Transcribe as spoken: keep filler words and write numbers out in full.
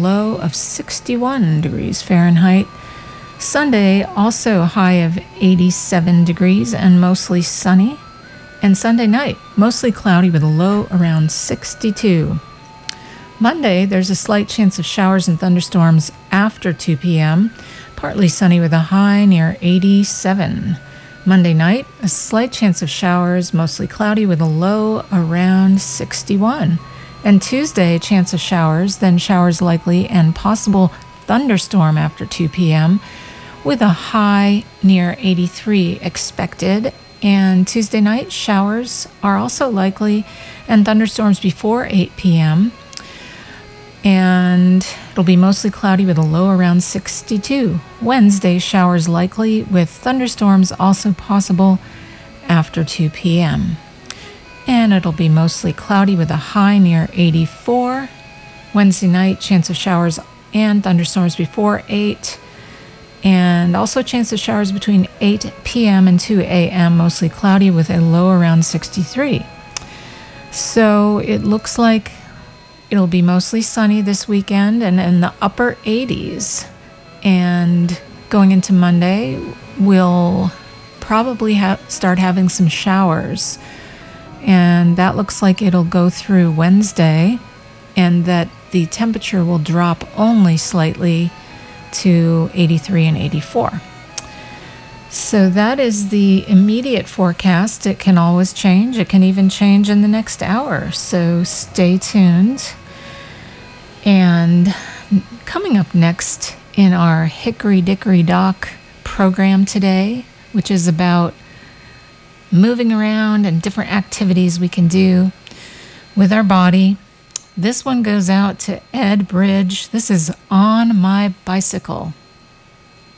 low of sixty-one degrees Fahrenheit. Sunday, also a high of eighty-seven degrees and mostly sunny. And Sunday night, mostly cloudy with a low around sixty-two. Monday, there's a slight chance of showers and thunderstorms after two p.m., partly sunny with a high near eighty-seven. Monday night, a slight chance of showers, mostly cloudy with a low around sixty-one. And Tuesday, chance of showers, then showers likely and possible thunderstorm after two p.m. with a high near eighty-three expected. And Tuesday night, showers are also likely and thunderstorms before eight p.m. And it'll be mostly cloudy with a low around sixty-two. Wednesday, showers likely with thunderstorms also possible after two p.m. And it'll be mostly cloudy with a high near eighty-four. Wednesday night, chance of showers and thunderstorms before eight. And also chance of showers between eight p.m. and two a.m., mostly cloudy with a low around sixty-three. So it looks like it'll be mostly sunny this weekend and in the upper eighties. And going into Monday, we'll probably ha- start having some showers. And that looks like it'll go through Wednesday, and that the temperature will drop only slightly to eighty-three and eighty-four. So that is the immediate forecast. It can always change. It can even change in the next hour. So stay tuned. And coming up next in our Hickory Dickory Dock program today, which is about moving around and different activities we can do with our body. This one goes out to Ed Bridge. This is On My Bicycle.